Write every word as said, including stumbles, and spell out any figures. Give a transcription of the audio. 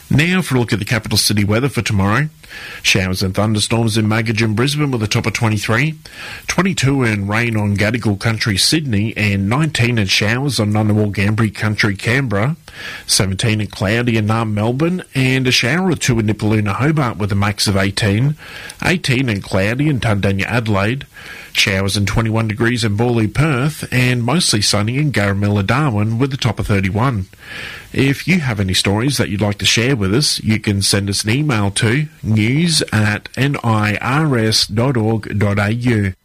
Now for a look at the capital city weather for tomorrow. Showers and thunderstorms in Magog and Brisbane with a top of twenty-three, twenty-two in rain on Gadigal Country, Sydney, and nineteen in showers on Ngunnawal Gambri Country, Canberra, seventeen in cloudy in Naarm, Melbourne, and a shower or two in Nipaluna, Hobart with a max of eighteen, eighteen in cloudy in Tundanya, Adelaide, showers and twenty-one degrees in Borley, Perth, and mostly sunny in Garamilla, Darwin with a top of thirty-one. If you have any stories that you'd like to share with us, you can send us an email to news at nirs dot org dot a u.